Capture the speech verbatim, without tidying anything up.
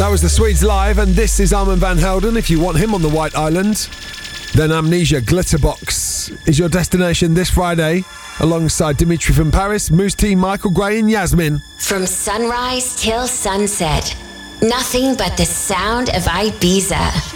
That was the Swedes live, and this is Armand van Helden. If you want him on the White Island, then Amnesia Glitterbox is your destination this Friday, alongside Dimitri from Paris, Moose T, Michael Gray and Yasmin. From sunrise till sunset, nothing but the sound of Ibiza.